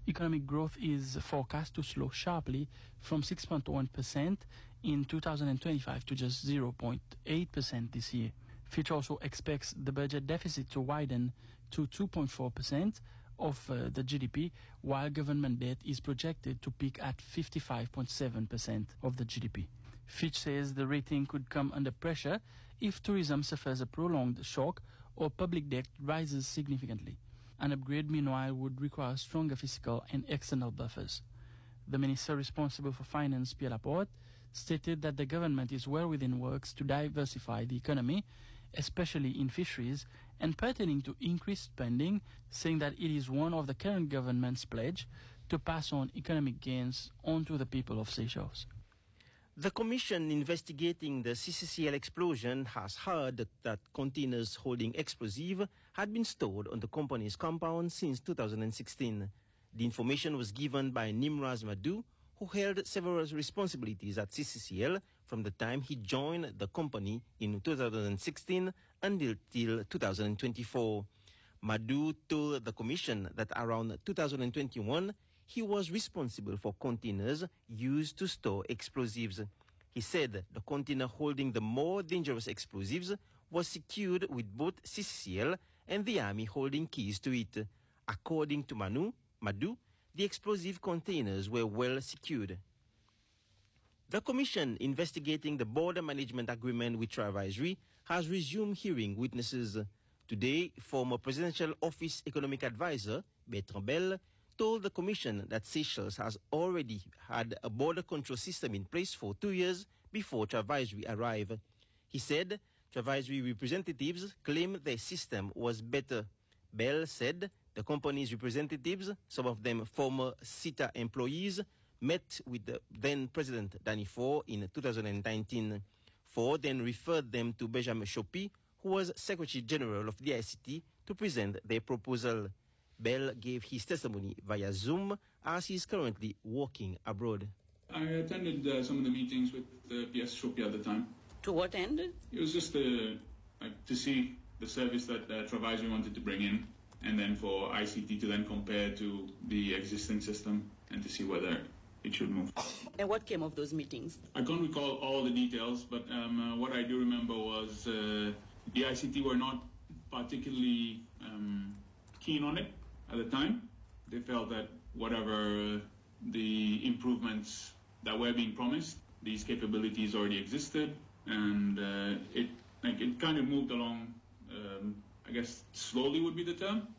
Economic growth is forecast to slow sharply from 6.1% in 2025 to just 0.8% this year. Fitch also expects the budget deficit to widen to 2.4% of the GDP, while government debt is projected to peak at 55.7% of the GDP. Fitch says the rating could come under pressure if tourism suffers a prolonged shock or public debt rises significantly. An upgrade, meanwhile, would require stronger fiscal and external buffers. The minister responsible for finance, Pierre Laporte, stated that the government is well within works to diversify the economy, especially in fisheries, and pertaining to increased spending, saying that it is one of the current government's pledge to pass on economic gains onto the people of Seychelles. The commission investigating the CCCL explosion has heard that containers holding explosive had been stored on the company's compound since 2016. The information was given by Nimraz Madhu, who held several responsibilities at CCCL from the time he joined the company in 2016 until 2024. Madhu told the commission that around 2021, he was responsible for containers used to store explosives. He said the container holding the more dangerous explosives was secured with both CCCL and the army holding keys to it. According to Madhu, the explosive containers were well secured. The commission investigating the border management agreement with Travaiserie has resumed hearing witnesses. Today, former Presidential Office Economic Advisor Bertrand Bell told the commission that Seychelles has already had a border control system in place for 2 years before Travaiserie arrived. He said Travaiserie representatives claimed their system was better. Bell said the company's representatives, some of them former CITA employees, met with the then President Danny Faure in 2019. Faure then referred them to Benjamin Chopi, who was Secretary General of the ICT, to present their proposal. Bell gave his testimony via Zoom as he is currently working abroad. I attended some of the meetings with PS Chopi at the time. To what end? It was just to see the service that Travaiserie wanted to bring in, and then for ICT to then compare to the existing system and to see whether it should move. And what came of those meetings? I can't recall all the details, but what I do remember was the ICT were not particularly keen on it at the time. They felt that whatever the improvements that were being promised, these capabilities already existed, and it kind of moved along, I guess slowly would be the term.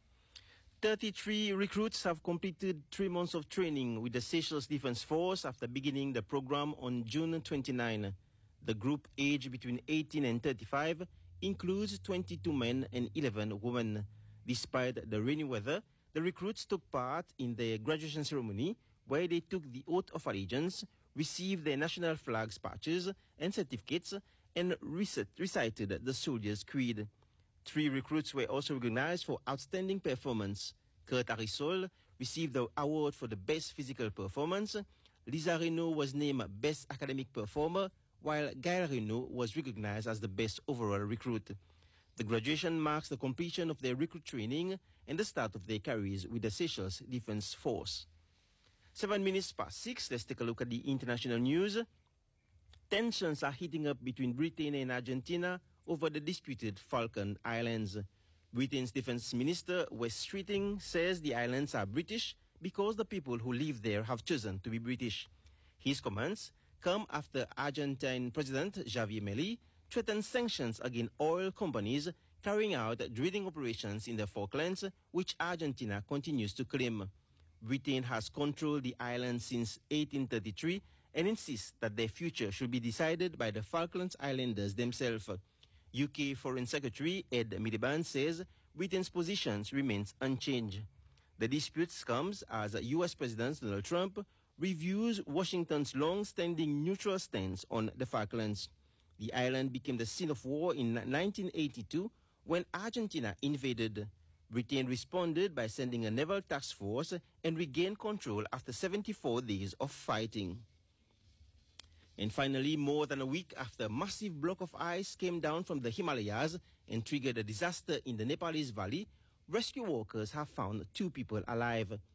33 recruits have completed 3 months of training with the Seychelles Defence Force after beginning the program on June 29. The group, aged between 18 and 35, includes 22 men and 11 women. Despite the rainy weather, the recruits took part in the graduation ceremony where they took the oath of allegiance, received their national flags patches and certificates, and recited the Soldiers' Creed. 3 recruits were also recognized for outstanding performance. Kurt Arisol received the award for the best physical performance. Lisa Reynaud was named best academic performer, while Gaël Reynaud was recognized as the best overall recruit. The graduation marks the completion of their recruit training and the start of their careers with the Seychelles Defence Force. 7 minutes past 6, let's take a look at the international news. Tensions are heating up between Britain and Argentina over the disputed Falkland Islands. Britain's Defence Minister, Wes Streeting, says the islands are British because the people who live there have chosen to be British. His comments come after Argentine President Javier Milei threatened sanctions against oil companies carrying out drilling operations in the Falklands, which Argentina continues to claim. Britain has controlled the islands since 1833 and insists that their future should be decided by the Falklands Islanders themselves. UK Foreign Secretary Ed Miliband says Britain's position remains unchanged. The dispute comes as US President Donald Trump reviews Washington's long-standing neutral stance on the Falklands. The island became the scene of war in 1982 when Argentina invaded. Britain responded by sending a naval task force and regained control after 74 days of fighting. And finally, more than a week after a massive block of ice came down from the Himalayas and triggered a disaster in the Nepalese valley, rescue workers have found 2 people alive.